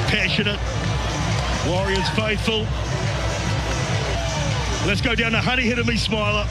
passionate. Warriors faithful. Let's go down to Honey Hitomi Smiler.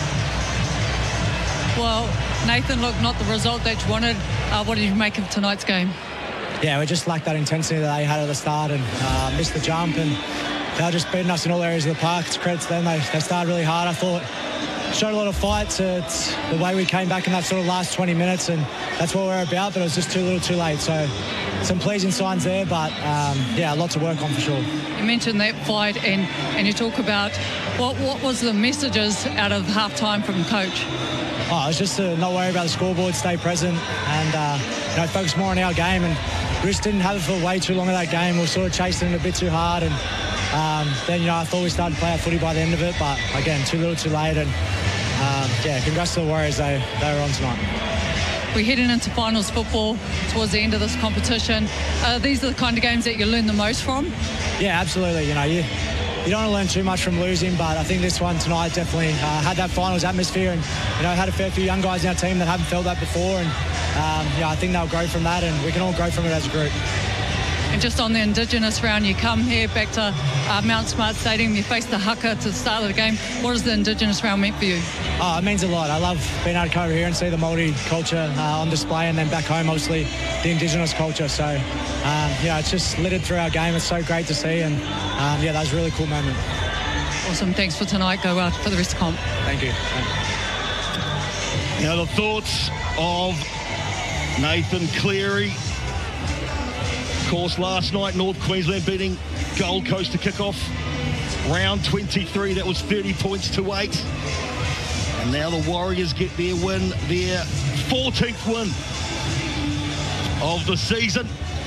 Well, Nathan, look, not the result that you wanted. What did you make of tonight's game? Yeah, we just lacked that intensity that they had at the start and missed the jump, and they were just beating us in all areas of the park. It's credit to them. They started really hard. I thought showed a lot of fight to the way we came back in that sort of last 20 minutes, and that's what we're about, but it was just too little too late. So some pleasing signs there, but yeah, a lot to work on for sure. You mentioned that fight, and you talk about what was the messages out of halftime from coach? Oh, it's just to not worry about the scoreboard, stay present, and focus more on our game. And we just didn't have it for way too long of that game. We were sort of chasing it a bit too hard, and then I thought we started to play our footy by the end of it, but again, too little too late. And yeah, congrats to the Warriors. They were on tonight. We're heading into finals football towards the end of this competition. These are the kind of games that you learn the most from? Yeah, absolutely. You don't want to learn too much from losing, but I think this one tonight definitely had that finals atmosphere, and had a fair few young guys in our team that haven't felt that before, and I think they'll grow from that, and we can all grow from it as a group. And just on the Indigenous round, you come here back to Mount Smart Stadium, you face the haka to the start of the game. What does the Indigenous round mean for you? Oh, it means a lot. I love being able to come over here and see the Māori culture on display, and then back home, obviously, the Indigenous culture. So, it's just littered through our game. It's so great to see, and that was a really cool moment. Awesome. Thanks for tonight. Go out for the rest of comp. Thank you. Now the thoughts of Nathan Cleary. Of course, last night, North Queensland beating Gold Coast to kick off round 23. That was 30 points to 8. And now the Warriors get their win, their 14th win of the season.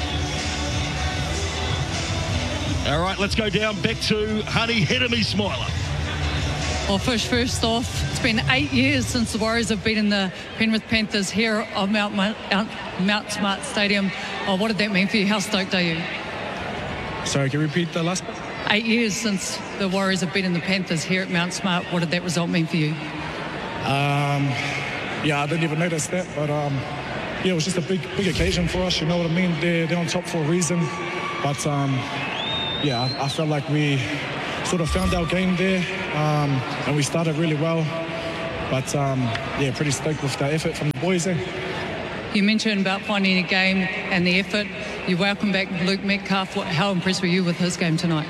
All right, let's go down back to Honey Hitomi Smiler. Well, first off, it's been 8 years since the Warriors have beaten the Penrith Panthers here at Mount Smart Stadium. What did that mean for you? How stoked are you? Sorry, can you repeat the last part? 8 years since the Warriors have beaten the Panthers here at Mount Smart. What did that result mean for you? I didn't even notice that, but it was just a big occasion for us. You know what I mean? They're on top for a reason, but I felt like we sort of found our game there, and we started really well. But pretty stoked with the effort from the boys there. You mentioned about finding a game and the effort. You welcome back Luke Metcalf. How impressed were you with his game tonight?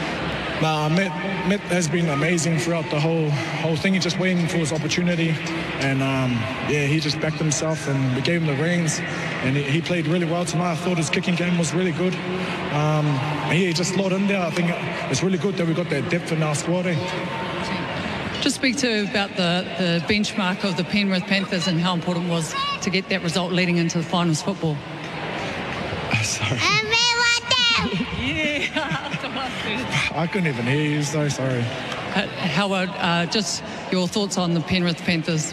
Met has been amazing throughout the whole thing. He's just waiting for his opportunity, and he just backed himself, and we gave him the reins, and he played really well tonight. I thought his kicking game was really good. He just slotted in there. I think it's really good that we got that depth in our squad. Just speak about the benchmark of the Penrith Panthers and how important it was to get that result leading into the finals football. Sorry. Yeah. I couldn't even hear you, so sorry. How about just your thoughts on the Penrith Panthers?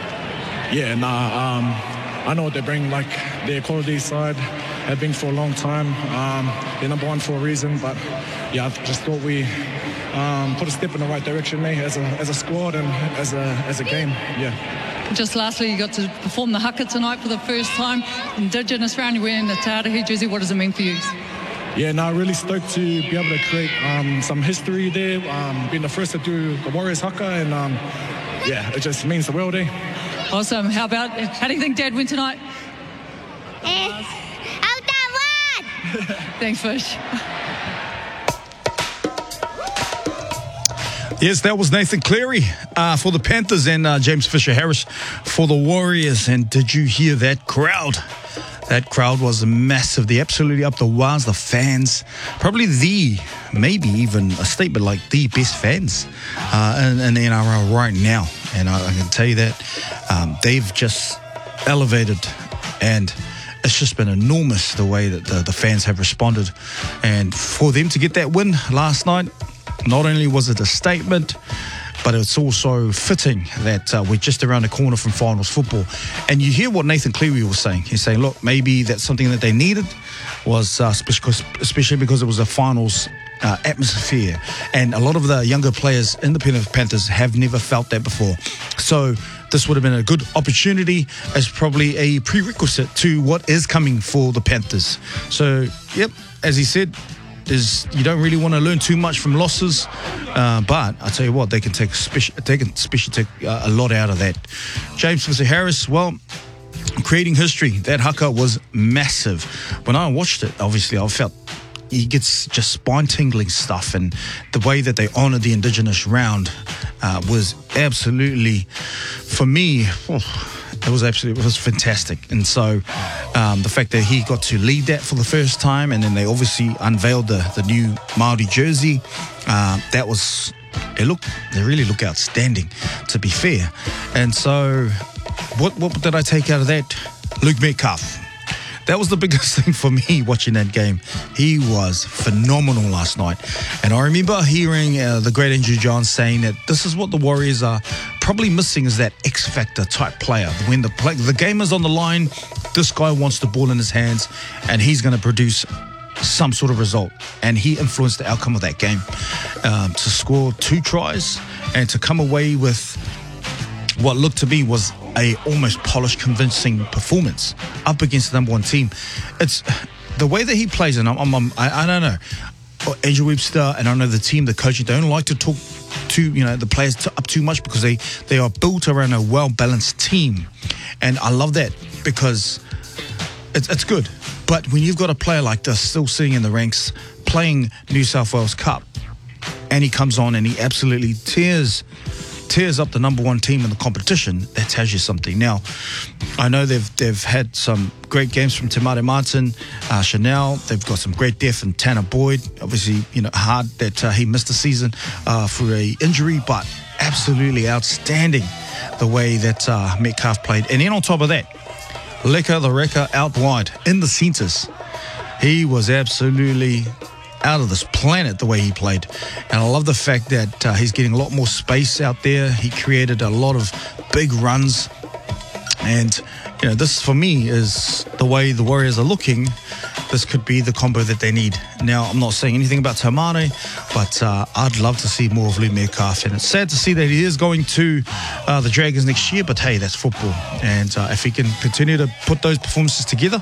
I know what they bring, like their quality side have been for a long time. They're number one for a reason, but I just thought we put a step in the right direction there as a squad and as a game. Just lastly, you got to perform the haka tonight for the first time. Indigenous round, you're wearing the Te Arahi jersey. What does it mean for you? Really stoked to be able to create some history there, being the first to do the Warriors haka, and it just means the world. Awesome. How do you think Dad went tonight? I'll one. Thanks, Fish. Yes, that was Nathan Cleary for the Panthers and James Fisher-Harris for the Warriors. And did you hear that crowd? That crowd was massive. They're absolutely up the waz. The fans, probably maybe even a statement like the best fans in the NRL right now. And I can tell you that they've just elevated, and it's just been enormous the way that the fans have responded. And for them to get that win last night, not only was it a statement, but it's also fitting that we're just around the corner from finals football. And you hear what Nathan Cleary was saying. He's saying, look, maybe that's something that they needed, was especially because it was a finals atmosphere. And a lot of the younger players in the Penrith Panthers have never felt that before. So this would have been a good opportunity as probably a prerequisite to what is coming for the Panthers. So, yep, as he said, you don't really want to learn too much from losses, but I tell you what, they can especially take a lot out of that. James Fisher-Harris, well, creating history. That haka was massive. When I watched it, obviously, I felt he gets just spine-tingling stuff, and the way that they honoured the Indigenous round was absolutely, for me, it was fantastic. And so the fact that he got to lead that for the first time, and then they obviously unveiled the new Māori jersey, they really look outstanding, to be fair. And so what did I take out of that? Luke Metcalf. That was the biggest thing for me watching that game. He was phenomenal last night. And I remember hearing the great Andrew Johns saying that this is what the Warriors are probably missing, is that X-Factor type player. When the game is on the line, this guy wants the ball in his hands and he's going to produce some sort of result. And he influenced the outcome of that game. To score 2 tries and to come away with what looked to me was a almost polished, convincing performance up against the number 1 team. It's the way that he plays, and I don't know. Andrew Webster, and I know the team, the coaching, they don't like to talk to the players up too much, because they are built around a well-balanced team, and I love that because it's good. But when you've got a player like this still sitting in the ranks, playing New South Wales Cup, and he comes on and he absolutely tears up the number 1 team in the competition, that tells you something. Now, I know they've had some great games from Te Mare Martin, Chanel. They've got some great depth in Tanner Boyd. Obviously, hard that he missed the season for a injury, but absolutely outstanding the way that Metcalf played. And then on top of that, Leka the Wrecker out wide in the centres. He was absolutely out of this planet the way he played, and I love the fact that he's getting a lot more space out there. He created a lot of big runs, and this for me is the way the Warriors are looking. This could be the combo that they need. Now, I'm not saying anything about Taumane, but I'd love to see more of Luke Metcalf, and it's sad to see that he is going to the Dragons next year, but hey, that's football, and if he can continue to put those performances together,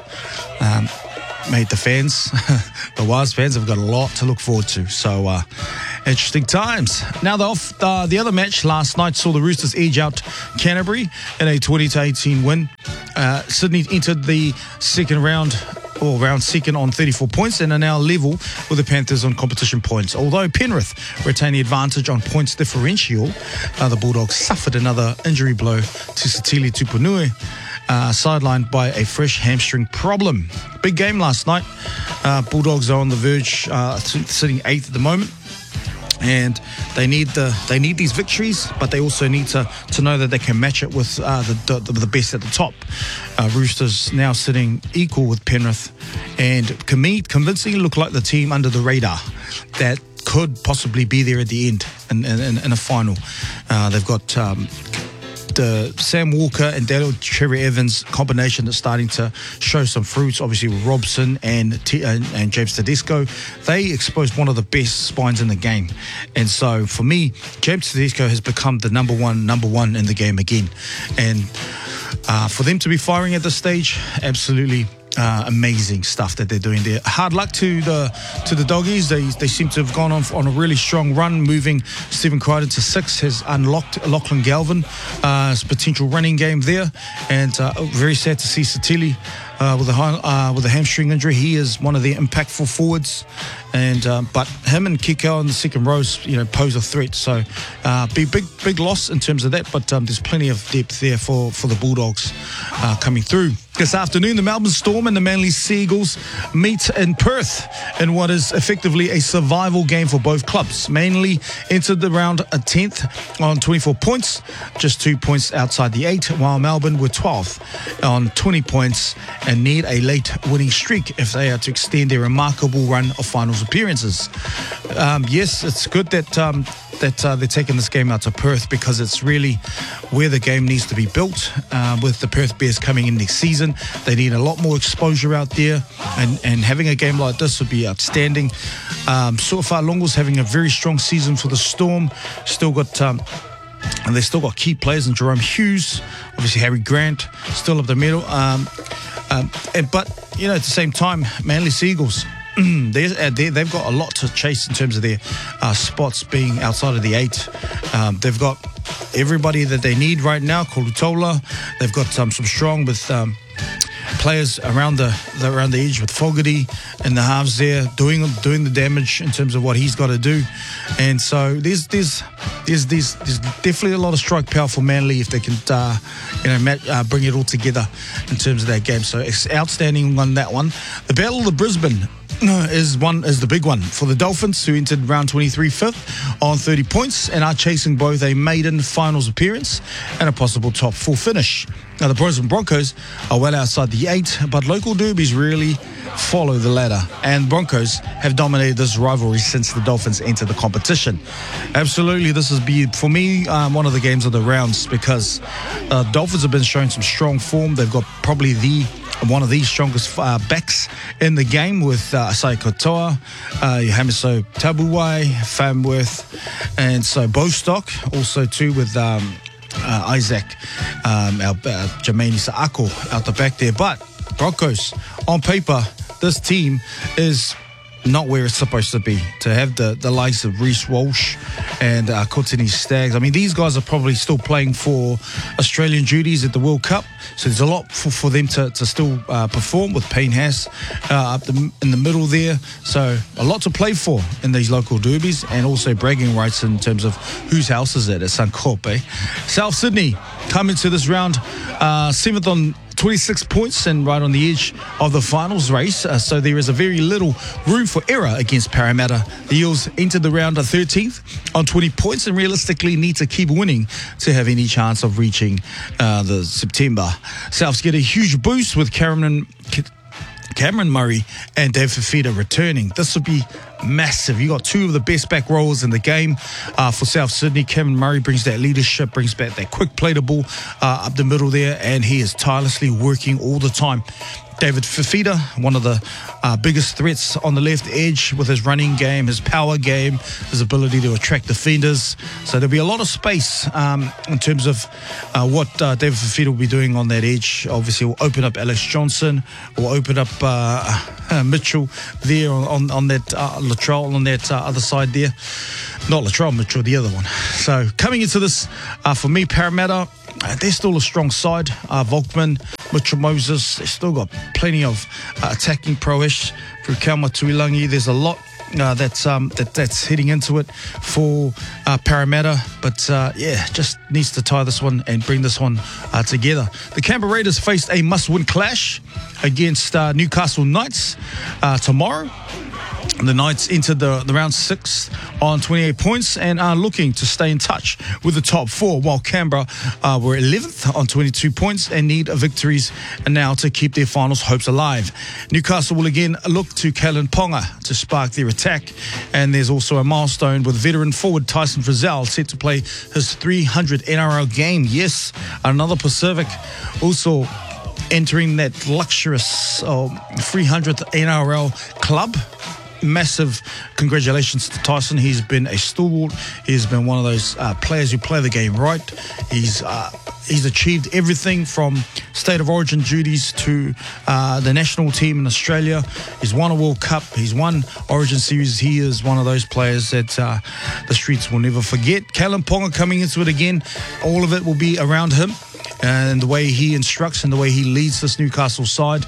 mate, the fans, the Wise fans have got a lot to look forward to. So, interesting times. Now, the other match last night saw the Roosters edge out Canterbury in a 20-18 win. Sydney entered the second round second on 34 points and are now level with the Panthers on competition points. Although Penrith retain the advantage on points differential, the Bulldogs suffered another injury blow to Sitili Tupunui, sidelined by a fresh hamstring problem. Big game last night. Bulldogs are on the verge, sitting 8th at the moment, and they need these victories, but they also need to know that they can match it with the best at the top. Roosters now sitting equal with Penrith, and convincingly look like the team under the radar that could possibly be there at the end in a final. They've got the Sam Walker and Daniel Cherry Evans combination that's starting to show some fruits, obviously with Robson and James Tedesco. They exposed one of the best spines in the game, and so for me, James Tedesco has become the number one in the game again, and for them to be firing at this stage, absolutely amazing stuff that they're doing there. Hard luck to the Doggies. They seem to have gone on a really strong run, moving Stephen Crichton to 6 has unlocked Lachlan Galvin, potential running game there, and very sad to see Sitili with a hamstring injury. He is one of the impactful forwards, and but him and Kiko in the second rows, pose a threat. So be big loss in terms of that, but there's plenty of depth there for the Bulldogs coming through. This afternoon, the Melbourne Storm and the Manly Seagulls meet in Perth in what is effectively a survival game for both clubs. Manly entered the round 10th on 24 points, just 2 points outside the 8, while Melbourne were 12th on 20 points and need a late winning streak if they are to extend their remarkable run of finals appearances. Yes, it's good that they're taking this game out to Perth, because it's really where the game needs to be built. With the Perth Bears coming in next season, they need a lot more exposure out there, and having a game like this would be outstanding. So far, Longo's having a very strong season for the Storm. Still got And they've still got key players in Jerome Hughes, obviously Harry Grant, still up the middle. But, you know, at the same time, Manly Seagulls, they've got a lot to chase in terms of their spots being outside of the 8. They've got everybody that they need right now, Kolutola. They've got some strong with players around the edge with Fogarty and the halves there doing the damage in terms of what he's got to do. And so there's definitely a lot of strike power for Manly if they can bring it all together in terms of that game. So it's outstanding on that one. The Battle of Brisbane is the big one for the Dolphins, who entered round 23 fifth on 30 points and are chasing both a maiden finals appearance and a possible top 4 finish. Now the Brisbane Broncos are well outside the 8, but local derbies really follow the ladder, and Broncos have dominated this rivalry since the Dolphins entered the competition. Absolutely, this has been, for me, one of the games of the rounds, because Dolphins have been showing some strong form. They've got probably one of the strongest backs in the game with Asai Katoa, Hamiso Tabuai, Famworth, and so Bostock, also too with Isaac, Jermaine Saako out the back there. But Broncos, on paper, this team is not where it's supposed to be. To have the likes of Reece Walsh and Kotini Staggs. I mean, these guys are probably still playing for Australian duties at the World Cup. So there's a lot for them to still perform with Payne Haas up in the middle there. So a lot to play for in these local derbies, and also bragging rights in terms of whose house is it at Suncorp, eh? South Sydney come into this round 7th on 26 points and right on the edge of the finals race. So there is a very little room for error against Parramatta. The Eels entered the round 13th on 20 points and realistically need to keep winning to have any chance of reaching the September. Souths get a huge boost with Cameron Murray and Dave Fifita returning. This would be massive. You got two of the best back rowers in the game for South Sydney. Cameron Murray brings that leadership, brings back that quick play the ball up the middle there, and he is tirelessly working all the time. David Fifita, one of the biggest threats on the left edge with his running game, his power game, his ability to attract defenders. So there'll be a lot of space in terms of what David Fifita will be doing on that edge. Obviously, we'll open up Alex Johnson, we'll open up Mitchell there on that Latrell on that other side there. Not Latrell, Mitchell, the other one. So coming into this, for me, Parramatta, they're still a strong side. Volkman, Mitchell Moses, they've still got plenty of attacking prowess through Kalma Tuilangi. There's a lot that's heading into it for Parramatta, but just needs to tie this one and bring this one together. The Canberra Raiders faced a must-win clash against Newcastle Knights tomorrow. The Knights entered the round 6 on 28 points and are looking to stay in touch with the top 4, while Canberra were 11th on 22 points and need victories now to keep their finals hopes alive. Newcastle will again look to Kalen Ponga to spark their attack, and there's also a milestone with veteran forward Tyson Frizzell set to play his 300 NRL game. Yes, another Pacific also entering that luxurious 300th NRL club. Massive congratulations to Tyson. He's been a stalwart. He's been one of those players who play the game right. He's achieved everything from state of origin duties to the national team in Australia. He's won a World Cup. He's won Origin Series. He is one of those players that the streets will never forget. Kalen Ponga coming into it again. All of it will be around him and the way he instructs and the way he leads this Newcastle side.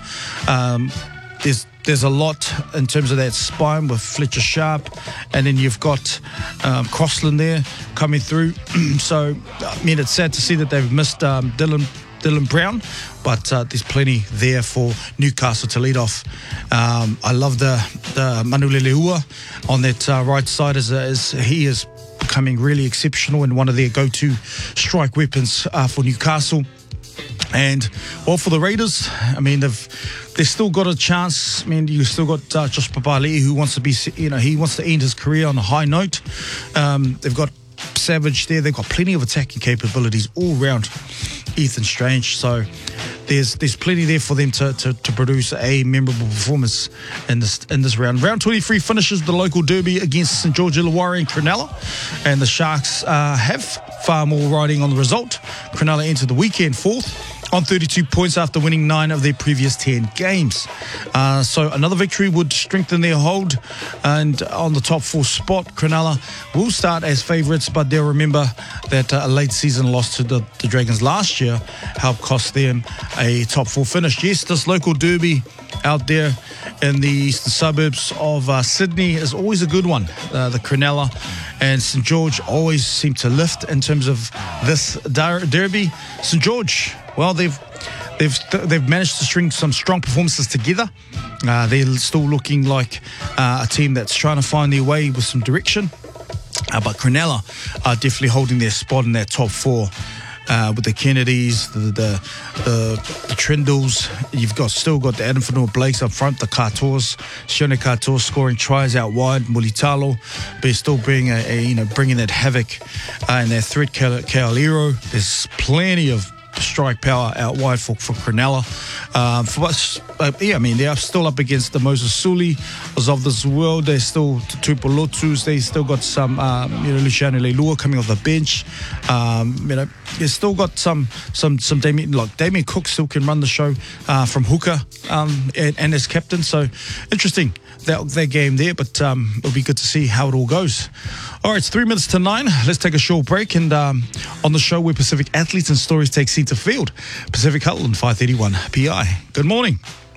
There's a lot in terms of that spine with Fletcher Sharp, and then you've got Crossland there coming through. So, I mean, it's sad to see that they've missed Dylan Brown, but there's plenty there for Newcastle to lead off. I love the Manuleleua on that right side as he is becoming really exceptional and one of their go-to strike weapons for Newcastle. And, well, for the Raiders, I mean, they've still got a chance. I mean, you still got Josh Papali'i, who wants to be, he wants to end his career on a high note. They've got Savage there. They've got plenty of attacking capabilities all round. Ethan Strange. So there's plenty there for them to produce a memorable performance in this round. Round 23 finishes the local derby against St George Illawarra and Cronulla, and the Sharks have far more riding on the result. Cronulla entered the weekend fourth on 32 points after winning 9 of their previous 10 games. So another victory would strengthen their hold, and on the top 4 spot, Cronulla will start as favourites, but they'll remember that a late season loss to the Dragons last year helped cost them a top 4 finish. Yes, this local derby out there in the eastern suburbs of Sydney is always a good one. The Cronulla and St George always seem to lift in terms of this derby. St George, well, they've managed to string some strong performances together. They're still looking like a team that's trying to find their way with some direction. But Cronulla are definitely holding their spot in that top 4. With the Kennedys, the Trindles, you've still got the Adam Fanua-Blakes up front, the Katoas, Sione Katoa scoring tries out wide, Mulitalo, but still bringing that havoc and that threat, Kaolero. There's plenty of strike power out wide for Cronulla. They are still up against the Moses Sulis of this world. They're still Tupolotus. They still got some, Luciano Leilua coming off the bench. They've still got some Damien Cook still can run the show from hooker and as captain. So interesting that game there, but it'll be good to see how it all goes. All right, it's 3 minutes to 9. Let's take a short break, and on the show, where Pacific athletes and stories take centre field. Pacific Heartland 531 PI. Good morning.